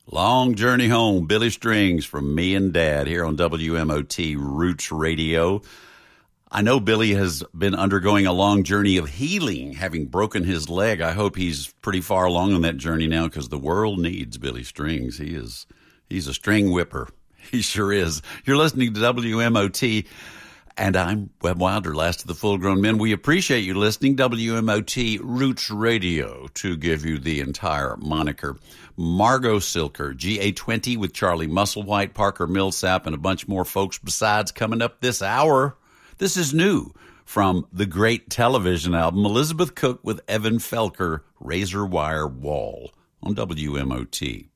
Long Journey Home, Billy Strings from me and Dad here on WMOT Roots Radio. I know Billy has been undergoing a long journey of healing, having broken his leg. I hope he's pretty far along on that journey now because the world needs Billy Strings. He's a string whipper. He sure is. You're listening to WMOT, and I'm Webb Wilder, last of the full-grown men. We appreciate you listening. WMOT Roots Radio, to give you the entire moniker. Margot Silker, GA20 with Charlie Musselwhite, Parker Millsap, and a bunch more folks besides coming up this hour. This is new from the great television album, Elizabeth Cook with Evan Felker, Razor Wire Wall, on WMOT.